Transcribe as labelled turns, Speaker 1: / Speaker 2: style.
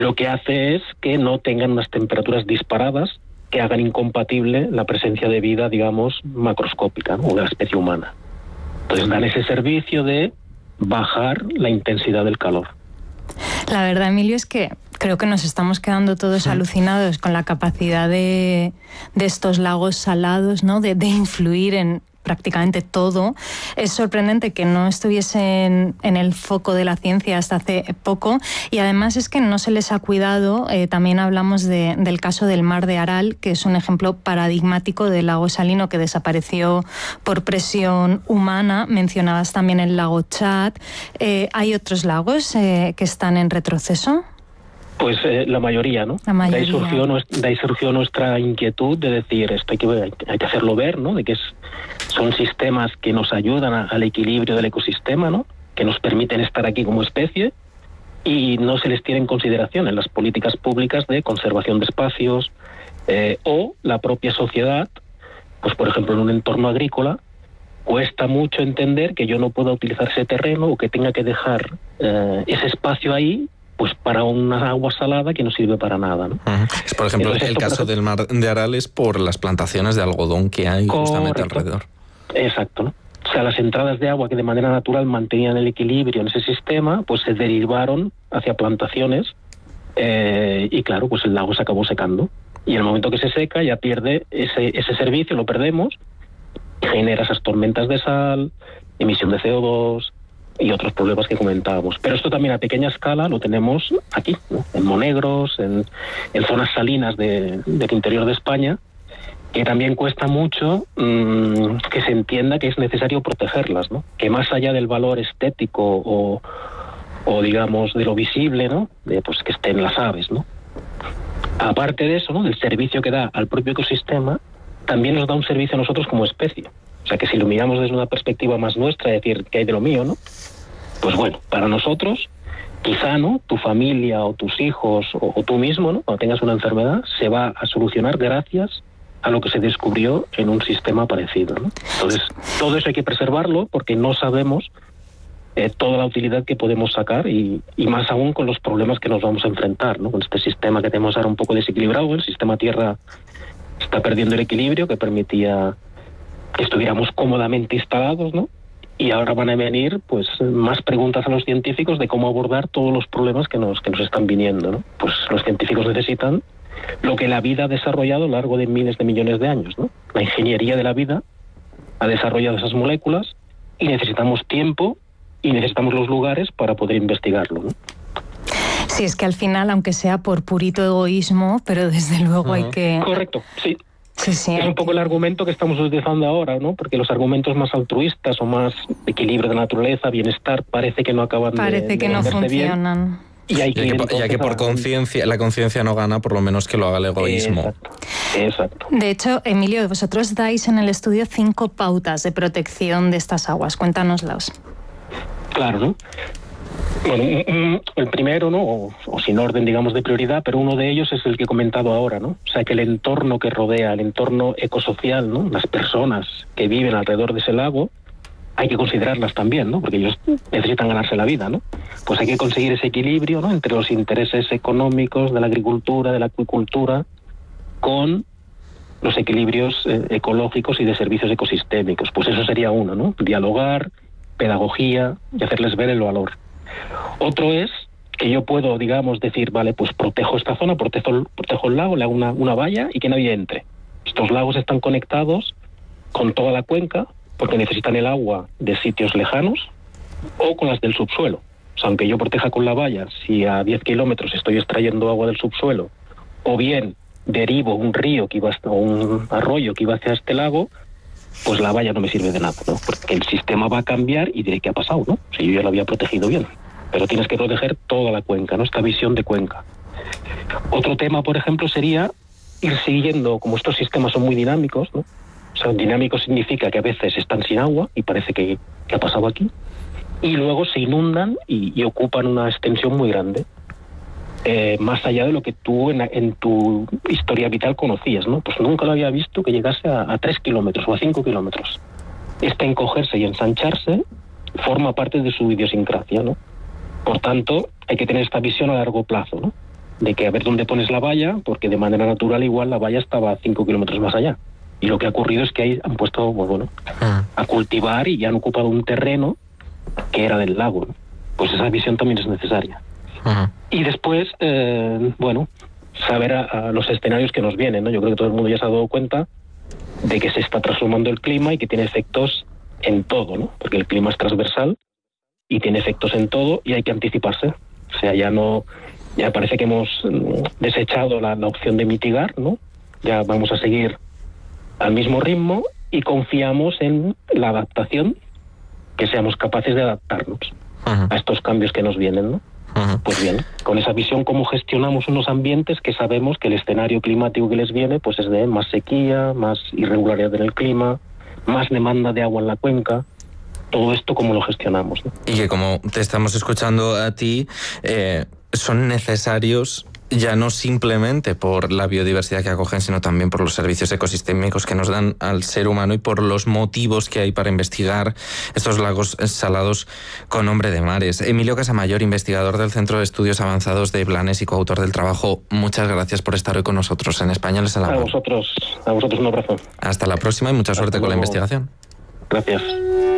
Speaker 1: lo que hace es que no tengan unas temperaturas disparadas que hagan incompatible la presencia de vida, digamos, macroscópica, ¿no? O de la especie humana. Entonces dan ese servicio de bajar la intensidad del calor.
Speaker 2: La verdad, Emilio, es que creo que nos estamos quedando todos alucinados con la capacidad de estos lagos salados, ¿no? De influir en prácticamente todo. Es sorprendente que no estuviesen en el foco de la ciencia hasta hace poco, y además es que no se les ha cuidado. También hablamos del caso del mar de Aral, que es un ejemplo paradigmático del lago salino que desapareció por presión humana. Mencionabas también el lago Chad. ¿Hay otros lagos que están en retroceso?
Speaker 1: Pues la mayoría, ¿no?
Speaker 2: La mayoría.
Speaker 1: De ahí surgió nuestra inquietud de decir, esto hay que hacerlo ver, ¿no? De que son sistemas que nos ayudan al equilibrio del ecosistema, ¿no? Que nos permiten estar aquí como especie, y no se les tiene en consideración en las políticas públicas de conservación de espacios, o la propia sociedad, pues por ejemplo en un entorno agrícola, cuesta mucho entender que yo no pueda utilizar ese terreno o que tenga que dejar ese espacio ahí pues para una agua salada que no sirve para nada, ¿no?
Speaker 3: Es, por ejemplo, entonces, el caso del mar de Aral es por las plantaciones de algodón que hay justamente alrededor.
Speaker 1: Exacto, ¿no? O sea, las entradas de agua que de manera natural mantenían el equilibrio en ese sistema, pues se derivaron hacia plantaciones, y claro, pues el lago se acabó secando. Y en el momento que se seca ya pierde ese servicio, lo perdemos, genera esas tormentas de sal, emisión de CO2... y otros problemas que comentábamos. Pero esto también a pequeña escala lo tenemos aquí, ¿no? En Monegros, en zonas salinas del interior de España, que también cuesta mucho que se entienda que es necesario protegerlas, ¿no? Que más allá del valor estético o digamos de lo visible, ¿no? De pues que estén las aves, ¿no? Aparte de eso, ¿no? Del servicio que da al propio ecosistema, también nos da un servicio a nosotros como especie. O sea, que si lo miramos desde una perspectiva más nuestra, es decir, ¿qué hay de lo mío, no? Pues bueno, para nosotros, quizá, ¿no? Tu familia o tus hijos o tú mismo, ¿no? Cuando tengas una enfermedad, se va a solucionar gracias a lo que se descubrió en un sistema parecido, ¿no? Entonces, todo eso hay que preservarlo porque no sabemos toda la utilidad que podemos sacar y más aún con los problemas que nos vamos a enfrentar, ¿no? Con este sistema que tenemos ahora un poco desequilibrado, el sistema Tierra está perdiendo el equilibrio que permitía que estuviéramos cómodamente instalados, ¿no? Y ahora van a venir pues más preguntas a los científicos de cómo abordar todos los problemas que nos están viniendo, ¿no? Pues los científicos necesitan lo que la vida ha desarrollado a lo largo de miles de millones de años, ¿no? La ingeniería de la vida ha desarrollado esas moléculas y necesitamos tiempo y necesitamos los lugares para poder investigarlo, ¿no?
Speaker 2: Sí, es que al final, aunque sea por purito egoísmo, pero desde luego hay que...
Speaker 1: Correcto, sí.
Speaker 2: Sí,
Speaker 1: es un poco el argumento que estamos utilizando ahora, ¿no? Porque los argumentos más altruistas o más equilibrio de naturaleza, bienestar, parece que no acaban
Speaker 2: parece que no funcionan.
Speaker 1: Y hay
Speaker 3: ya que por conciencia, la conciencia no gana, por lo menos que lo haga el egoísmo.
Speaker 1: Exacto.
Speaker 2: De hecho, Emilio, vosotros dais en el estudio 5 pautas de protección de estas aguas. Cuéntanoslas.
Speaker 1: Claro, ¿no? Bueno, el primero, ¿no? O sin orden, digamos, de prioridad, pero uno de ellos es el que he comentado ahora, ¿no? O sea, que el entorno que rodea, el entorno ecosocial, ¿no? Las personas que viven alrededor de ese lago, hay que considerarlas también, ¿no? Porque ellos necesitan ganarse la vida, ¿no? Pues hay que conseguir ese equilibrio, ¿no? Entre los intereses económicos de la agricultura, de la acuicultura, con los equilibrios ecológicos y de servicios ecosistémicos. Pues eso sería uno, ¿no? Dialogar, pedagogía y hacerles ver el valor. Otro es que yo puedo, digamos, decir, vale, pues protejo esta zona, protejo el lago, le hago una valla y que nadie entre. Estos lagos están conectados con toda la cuenca porque necesitan el agua de sitios lejanos o con las del subsuelo. O sea, aunque yo proteja con la valla, si a 10 kilómetros estoy extrayendo agua del subsuelo o bien derivo un río o un arroyo que iba hacia este lago, pues la valla no me sirve de nada, ¿no? Porque el sistema va a cambiar y diré, ¿qué ha pasado, no? Si yo ya lo había protegido bien. Pero tienes que proteger toda la cuenca, ¿no? Esta visión de cuenca. Otro tema, por ejemplo, sería ir siguiendo, como estos sistemas son muy dinámicos, ¿no? O sea, dinámico significa que a veces están sin agua y parece que ha pasado aquí, y luego se inundan y ocupan una extensión muy grande, más allá de lo que tú en tu historia vital conocías, ¿no? Pues nunca lo había visto que llegase a 3 kilómetros o a 5 kilómetros. Este encogerse y ensancharse forma parte de su idiosincrasia, ¿no? Por tanto, hay que tener esta visión a largo plazo, ¿no? de que a ver dónde pones la valla, porque de manera natural igual la valla estaba 5 kilómetros más allá. Y lo que ha ocurrido es que ahí han puesto, pues bueno, a cultivar y ya han ocupado un terreno que era del lago, ¿no? Pues esa visión también es necesaria. Y después, bueno, saber a los escenarios que nos vienen, ¿no? Yo creo que todo el mundo ya se ha dado cuenta de que se está transformando el clima y que tiene efectos en todo, ¿no? Porque el clima es transversal y tiene efectos en todo y hay que anticiparse. O sea, ya parece que hemos desechado la opción de mitigar, ¿no? Ya vamos a seguir al mismo ritmo y confiamos en la adaptación, que seamos capaces de adaptarnos a estos cambios que nos vienen, ¿no? Pues bien, con esa visión, cómo gestionamos unos ambientes que sabemos que el escenario climático que les viene pues es de más sequía, más irregularidad en el clima, más demanda de agua en la cuenca. Todo esto, ¿cómo lo gestionamos, ¿no?
Speaker 3: Y que, como te estamos escuchando a ti, son necesarios ya no simplemente por la biodiversidad que acogen, sino también por los servicios ecosistémicos que nos dan al ser humano y por los motivos que hay para investigar estos lagos salados con nombre de mares. Emilio Casamayor, investigador del Centro de Estudios Avanzados de Blanes y coautor del trabajo, muchas gracias por estar hoy con nosotros en Españoles al Agua.
Speaker 1: A vosotros un abrazo.
Speaker 3: Hasta la próxima y mucha suerte con la investigación.
Speaker 1: Gracias.